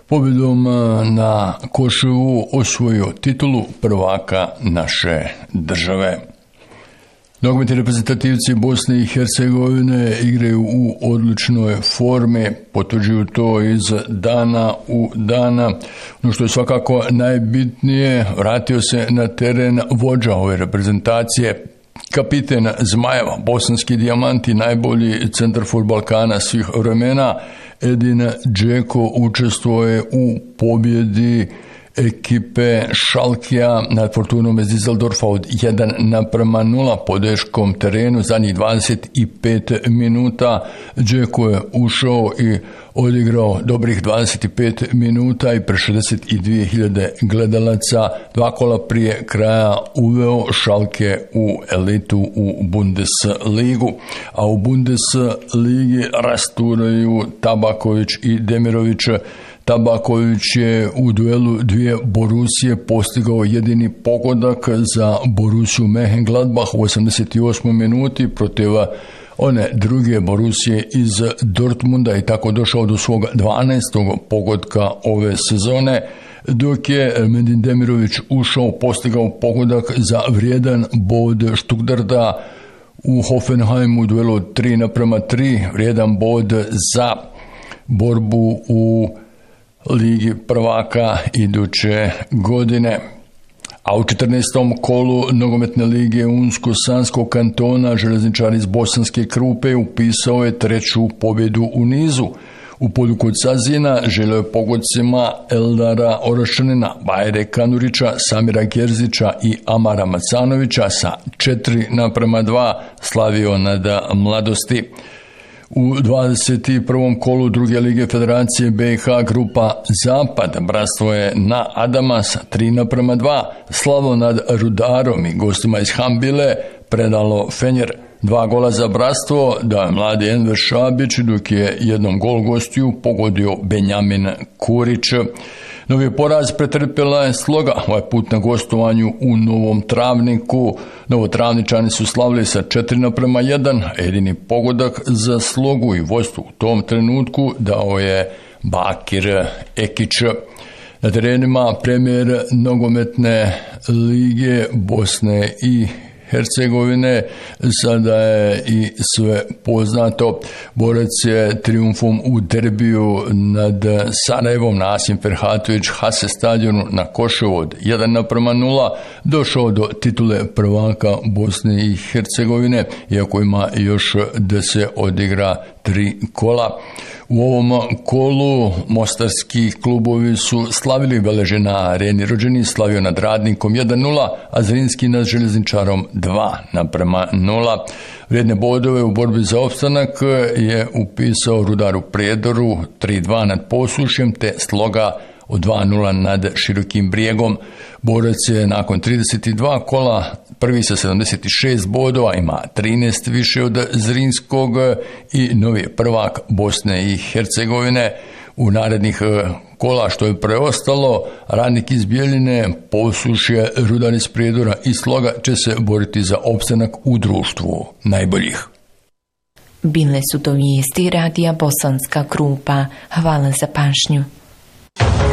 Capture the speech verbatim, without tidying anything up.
pobjedom na Koševu osvojio titulu prvaka naše države. Nogometni reprezentativci Bosne i Hercegovine igraju u odličnoj formi, potvrđuju to iz dana u dana. No što je svakako najbitnije, vratio se na teren vođa ove reprezentacije, kapiten Zmajeva, bosanski dijamant i najbolji centarfor Balkana svih vremena, Edin Džeko učestvuje u pobjedi ekipe Schalkea nad Fortunom iz Düsseldorfa od jedan naprema nula po teškom terenu. Zadnjih dvadeset pet minuta Džeko je ušao i odigrao dobrih dvadeset pet minuta i pre šezdeset dvije hiljade gledalaca. Dva kola prije kraja uveo Schalke u elitu u Bundesligu, a u Bundesligi rasturaju Tabaković i Demirović. Tabaković je u duelu dvije Borusije postigao jedini pogodak za Borussiju Mönchengladbach u osamdeset osmoj minuti protiv one druge Borusije iz Dortmunda i tako došao do svog dvanaestog pogodka ove sezone, dok je Medin Demirović ušao, postigao pogodak za vrijedan bod Stuttgarta u Hoffenheimu u duelu od tri naprema tri, vrijedan bod za borbu u Ligi prvaka iduće godine. A u četrnaestom kolu nogometne lige Unsko-Sanskog kantona željezničar iz Bosanske Krupe upisao je treću pobjedu u nizu. U polju kod Sazina želio je pogodcima Eldara Orašanina, Bajre Kanurića, Samira Gerzića i Amara Macanovića sa četiri naprema dva slavio nad Mladosti. U dvadeset prvom kolu druge lige Federacije B i H grupa Zapad bratstvo je na Adama sa tri naprema dva slavo nad Rudarom i gostima iz Hambile predalo Fenjer. Dva gola za bratstvo dao je mladi Enver Šabić, dok je jednom gol gostiju pogodio Benjamin Kurić. Novi poraz pretrpjela je Sloga, ovaj put na gostovanju u Novom Travniku. Novotravničani su slavili sa četiri naprema jedan, jedini pogodak za Slogu i vodstvo u tom trenutku dao je Bakir Ekić. Na terenima premijer nogometne lige Bosne i Hercegovine sada je i sve poznato. Borac je triumfom u derbiju nad Sarajevom na Asim Ferhatović Hase stadionu na Koševu od jedan naprema nula došao do titule prvaka Bosne i Hercegovine, iako ima još da se odigra tri kola. U ovom kolu mostarski klubovi su slavili, Veleže na Areni Rođeni slavio nad Radnikom jedan nula, a Zrinski nad Željezničarom dva naprema nula. Vrijedne bodove u borbi za opstanak je upisao Rudar u Prijedoru tri dva nad Posušjem te Sloga od dva nula nad Širokim Brijegom. Borac je nakon trideset dva kola prvi sa sedamdeset šest bodova, ima trinaest više od Zrinskog i novi prvak Bosne i Hercegovine. U narednih kola što je preostalo, Radnik iz Bjeljine, Posušje, Rudar iz Prijedora i Sloga će se boriti za opstanak u društvu najboljih. Bile su to vijesti radija Bosanska Krupa. Hvala za pažnju.